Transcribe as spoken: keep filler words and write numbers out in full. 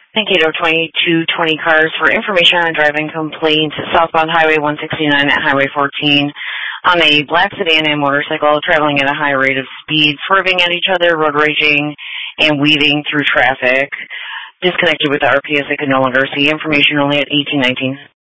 Thank you to twenty-two twenty cars for information on driving complaints southbound Highway one sixty-nine at Highway fourteen on a black sedan and motorcycle traveling at a high rate of speed, swerving at each other, road raging, and weaving through traffic. Disconnected with the R P S. I could no longer see information only at eighteen nineteen.